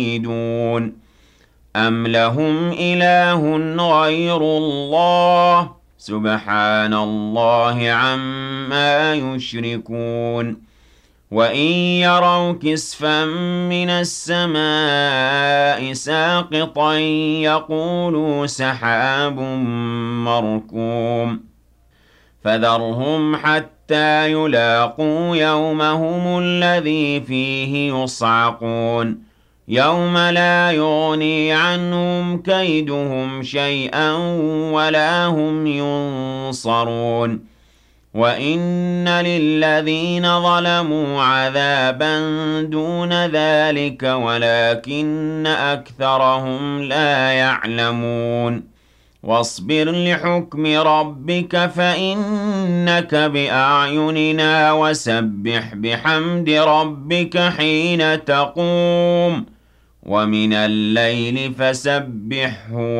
يريدون أم لهم إله غير الله سبحان الله عما يشركون وإن يروا كسفا من السماء ساقطا يقولوا سحاب مركوم فذرهم حتى يلاقوا يومهم الذي فيه يصعقون يوم لا يغني عنهم كيدهم شيئا ولا هم ينصرون وإن للذين ظلموا عذابا دون ذلك ولكن أكثرهم لا يعلمون واصبر لحكم ربك فإنك بأعيننا وسبح بحمد ربك حين تقوم ومن الليل فسبحه